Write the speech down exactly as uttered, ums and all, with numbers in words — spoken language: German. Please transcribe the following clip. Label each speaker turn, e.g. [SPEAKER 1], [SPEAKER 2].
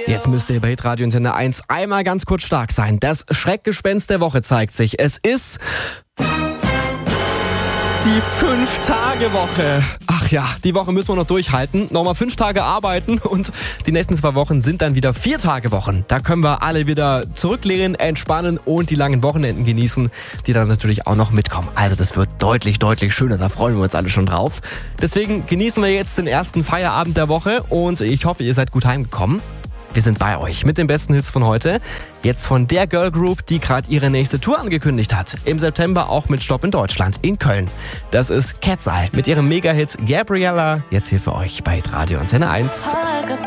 [SPEAKER 1] Jetzt müsst ihr bei Hitradio und Sender eins einmal ganz kurz stark sein. Das Schreckgespenst der Woche zeigt sich. Es ist die Fünf-Tage-Woche. Ach ja, die Woche müssen wir noch durchhalten. Nochmal fünf Tage arbeiten und die nächsten zwei Wochen sind dann wieder Vier-Tage-Wochen. Da können wir alle wieder zurücklehnen, entspannen und die langen Wochenenden genießen, die dann natürlich auch noch mitkommen. Also das wird deutlich, deutlich schöner. Da freuen wir uns alle schon drauf. Deswegen genießen wir jetzt den ersten Feierabend der Woche und ich hoffe, ihr seid gut heimgekommen. Wir sind bei euch mit den besten Hits von heute. Jetzt von der Girl Group, die gerade ihre nächste Tour angekündigt hat. Im September auch mit Stopp in Deutschland in Köln. Das ist Cat's Eye mit ihrem Mega-Hit Gabriella. Jetzt hier für euch bei Hitradio Antenne eins.